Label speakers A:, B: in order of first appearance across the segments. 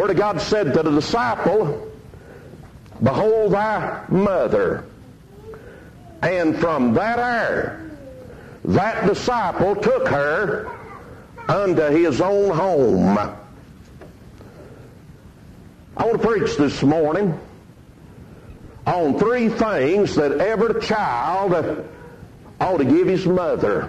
A: Word of God said to the disciple, behold thy mother. And from that hour, that disciple took her unto his own home. I want to preach this morning on 3 things that every child ought to give his mother.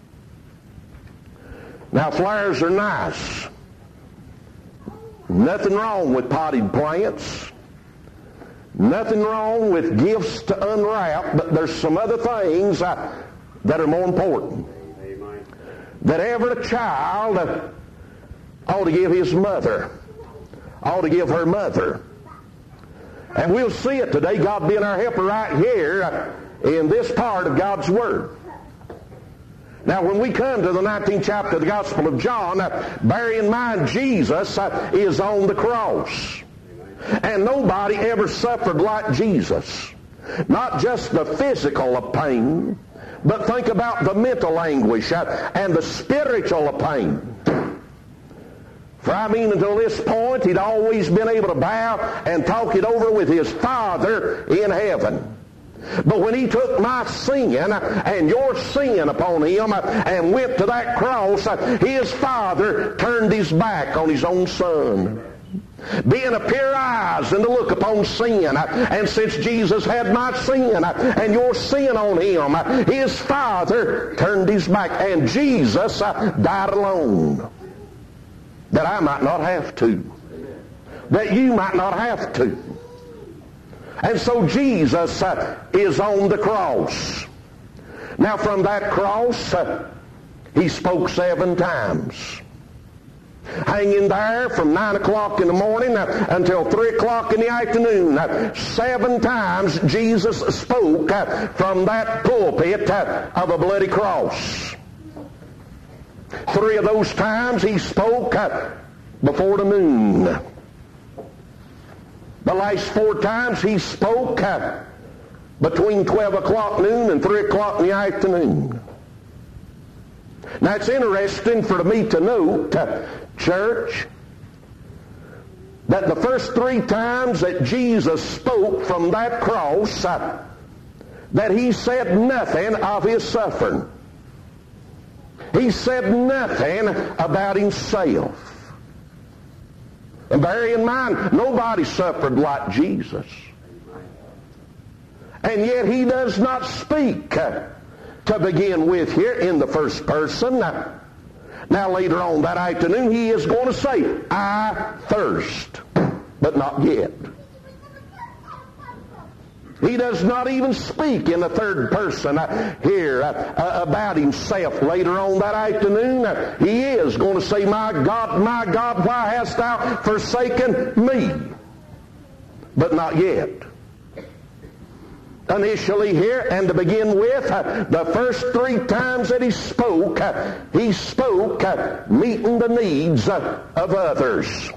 A: Now, flowers are nice. Nothing wrong with potted plants. Nothing wrong with gifts to unwrap, but there's some other things that are more important. Amen. That every child ought to give his mother, ought to give her mother. And we'll see it today, God being our helper right here in this part of God's Word. Now, when we come to the 19th chapter of the Gospel of John, bear in mind Jesus is on the cross. And nobody ever suffered like Jesus. Not just the physical pain, but think about the mental anguish and the spiritual pain. For I mean, until this point, he'd always been able to bow and talk it over with his Father in heaven. But when he took my sin and your sin upon him and went to that cross, his Father turned his back on his own Son. Being a pair of eyes and to look upon sin. And since Jesus had my sin and your sin on him, his Father turned his back. And Jesus died alone. That I might not have to. That you might not have to. And so Jesus is on the cross. Now from that cross, he spoke 7 times. Hanging there from 9 o'clock in the morning until 3 o'clock in the afternoon. 7 times Jesus spoke from that pulpit of a bloody cross. 3 of those times he spoke before the moon. The last 4 times he spoke between 12 o'clock noon and 3 o'clock in the afternoon. Now it's interesting for me to note, church, that the first 3 times that Jesus spoke from that cross, that he said nothing of his suffering. He said nothing about himself. And bear in mind, nobody suffered like Jesus. And yet he does not speak to begin with here in the first person. Now later on that afternoon he is going to say, I thirst, but not yet. He does not even speak in the third person here about himself. Later on that afternoon, he is going to say, my God, why hast thou forsaken me? But not yet. Initially here, and to begin with, the first 3 times that he spoke meeting the needs of others.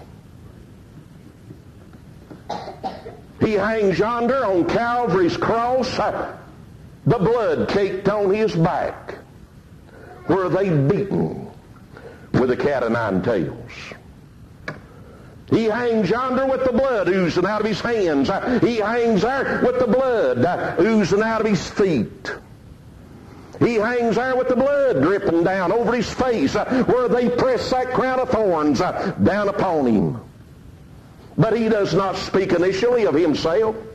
A: He hangs yonder on Calvary's cross, the blood caked on his back. Where they beaten with a cat o' 9 tails. He hangs yonder with the blood oozing out of his hands. He hangs there with the blood oozing out of his feet. He hangs there with the blood dripping down over his face, where they press that crown of thorns down upon him. But he does not speak initially of himself.